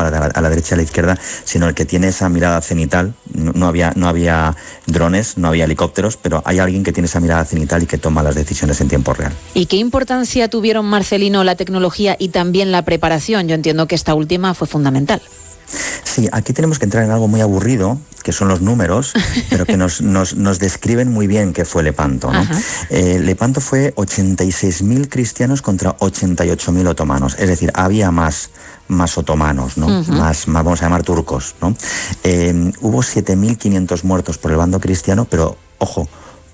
a la derecha y a la izquierda, sino el que tiene esa mirada cenital. No había drones, no había helicópteros, pero hay alguien que tiene esa mirada cenital y que toma las decisiones en tiempo real. ¿Y qué importancia tuvieron, Marcelino, la tecnología y también la preparación? Yo entiendo que esta última fue fundamental. Sí, aquí tenemos que entrar en algo muy aburrido, que son los números, pero que nos describen muy bien qué fue Lepanto, ¿no? Lepanto fue 86.000 cristianos contra 88.000 otomanos, es decir, había más otomanos, ¿no? Más vamos a llamar turcos, ¿no? Hubo 7.500 muertos por el bando cristiano, pero, ojo,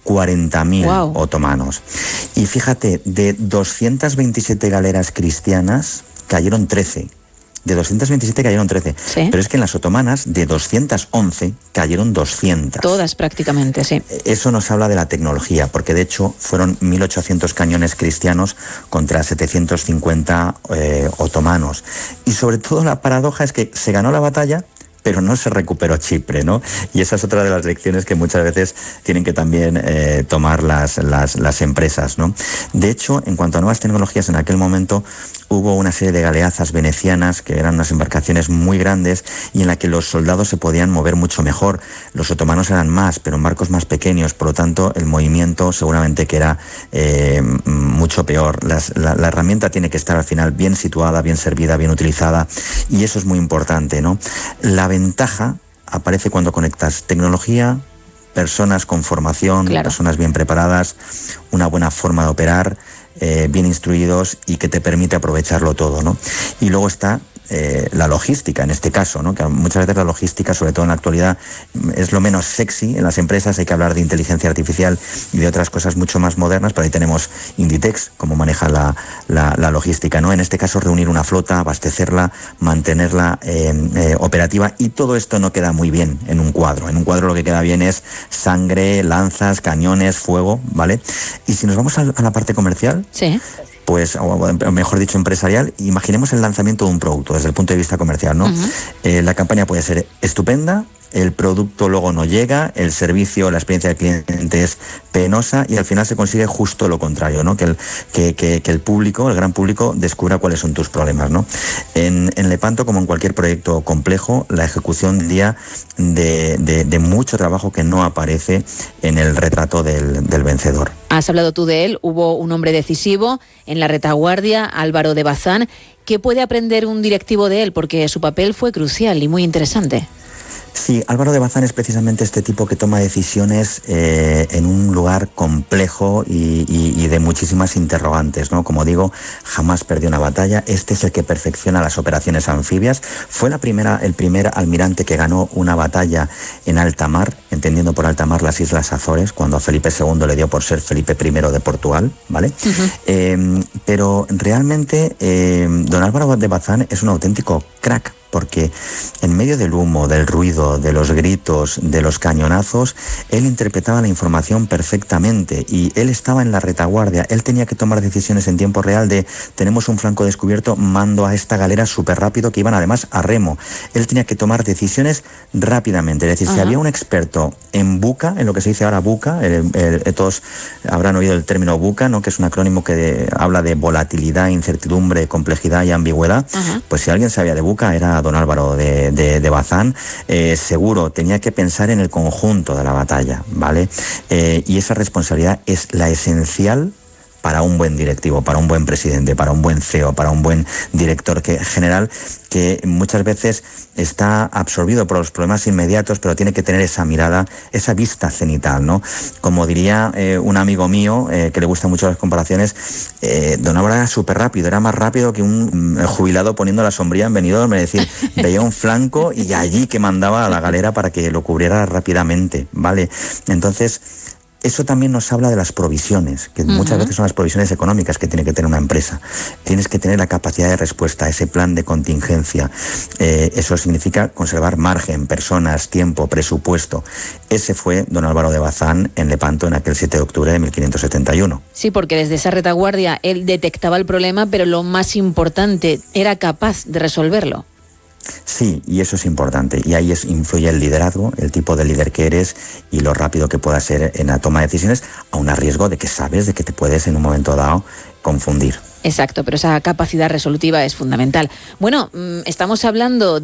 40.000 otomanos. Y fíjate, de 227 galeras cristianas, cayeron 13. De 227 cayeron 13. ¿Sí? Pero es que en las otomanas, de 211, cayeron 200. Todas prácticamente, sí. Eso nos habla de la tecnología, porque de hecho fueron 1.800 cañones cristianos contra 750 otomanos. Y sobre todo la paradoja es que se ganó la batalla, pero no se recuperó Chipre, ¿no? Y esa es otra de las lecciones que muchas veces tienen que también tomar las empresas, ¿no? De hecho, en cuanto a nuevas tecnologías, en aquel momento hubo una serie de galeazas venecianas, que eran unas embarcaciones muy grandes y en la que los soldados se podían mover mucho mejor. Los otomanos eran más, pero en barcos más pequeños, por lo tanto, el movimiento seguramente que era mucho peor. La herramienta tiene que estar al final bien situada, bien servida, bien utilizada, y eso es muy importante, ¿no? La ventaja aparece cuando conectas tecnología, personas con formación, personas bien preparadas, una buena forma de operar, bien instruidos y que te permite aprovecharlo todo, ¿no? Y luego está la logística, en este caso, ¿no? Que muchas veces la logística, sobre todo en la actualidad, es lo menos sexy en las empresas. Hay que hablar de inteligencia artificial y de otras cosas mucho más modernas, pero ahí tenemos Inditex, cómo maneja la logística, ¿no? En este caso, reunir una flota, abastecerla, mantenerla operativa, y todo esto no queda muy bien en un cuadro. En un cuadro lo que queda bien es sangre, lanzas, cañones, fuego, ¿vale? Y si nos vamos a la parte comercial, sí, pues, o mejor dicho, empresarial, imaginemos el lanzamiento de un producto desde el punto de vista comercial, ¿no? La campaña puede ser estupenda, el producto luego no llega, el servicio, la experiencia del cliente es penosa y al final se consigue justo lo contrario, ¿no? Que el público, el gran público, descubra cuáles son tus problemas, ¿no? En Lepanto, como en cualquier proyecto complejo, la ejecución día de mucho trabajo que no aparece en el retrato del vencedor. Has hablado tú de él, hubo un hombre decisivo en la retaguardia, Álvaro de Bazán. ¿Qué puede aprender un directivo de él? Porque su papel fue crucial y muy interesante. Sí, Álvaro de Bazán es precisamente este tipo que toma decisiones en un lugar complejo y de muchísimas interrogantes, ¿no? Como digo, jamás perdió una batalla. Este es el que perfecciona las operaciones anfibias. Fue el primer almirante que ganó una batalla en alta mar, entendiendo por alta mar las Islas Azores, cuando a Felipe II le dio por ser Felipe I de Portugal, ¿vale? Pero realmente don Álvaro de Bazán es un auténtico crack, porque en medio del humo, del ruido, de los gritos, de los cañonazos, él interpretaba la información perfectamente y él estaba en la retaguardia. Él tenía que tomar decisiones en tiempo real de tenemos un flanco descubierto, mando a esta galera súper rápido, que iban además a remo. Él tenía que tomar decisiones rápidamente. Es decir, si había un experto en buca, en lo que se dice ahora buca, todos habrán oído el término buca, ¿no? Que es un acrónimo que habla de volatilidad, incertidumbre, complejidad y ambigüedad. Pues si alguien sabía de buca era don Álvaro de Bazán. Seguro tenía que pensar en el conjunto de la batalla, ¿vale? Y esa responsabilidad es la esencial para un buen directivo, para un buen presidente, para un buen CEO, para un buen director general, que muchas veces está absorbido por los problemas inmediatos, pero tiene que tener esa mirada, esa vista cenital, ¿no? Como diría un amigo mío, que le gustan mucho las comparaciones, don Álvaro era súper rápido, era más rápido que un jubilado poniendo la sombrilla en Benidorm, es decir, veía un flanco y allí que mandaba a la galera para que lo cubriera rápidamente, ¿vale? Entonces, eso también nos habla de las provisiones, que muchas veces son las provisiones económicas que tiene que tener una empresa. Tienes que tener la capacidad de respuesta, ese plan de contingencia. Eso significa conservar margen, personas, tiempo, presupuesto. Ese fue don Álvaro de Bazán en Lepanto en aquel 7 de octubre de 1571. Sí, porque desde esa retaguardia él detectaba el problema, pero lo más importante, era capaz de resolverlo. Sí, y eso es importante. Y ahí influye el liderazgo, el tipo de líder que eres y lo rápido que puedas ser en la toma de decisiones, aun a riesgo de que sabes de que te puedes en un momento dado confundir. Exacto, pero esa capacidad resolutiva es fundamental. Bueno, estamos hablando